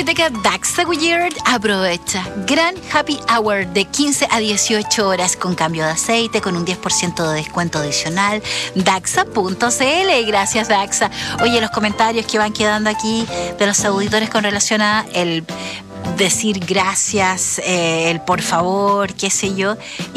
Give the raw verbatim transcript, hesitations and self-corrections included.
Discoteca Daxa Willard aprovecha gran happy hour de quince a dieciocho horas con cambio de aceite, con un diez por ciento de descuento adicional. Daxa punto c l. Gracias, Daxa. Oye, los comentarios que van quedando aquí de los auditores con relación a el decir gracias, eh, el por favor, qué sé yo.